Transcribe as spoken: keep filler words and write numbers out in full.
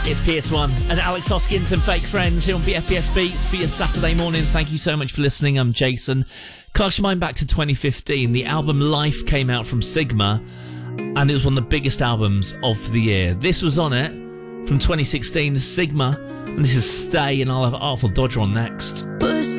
It's P S one and Alex Hoskins and Fake Friends here on B F B S Beats for your Saturday morning. Thank you so much for listening. I'm Jason. Cast your mind back to twenty fifteen. The album Life came out from Sigma, and it was one of the biggest albums of the year. This was on it from twenty sixteen, Sigma, and this is Stay, and I'll have Artful Dodger on next. Pussy.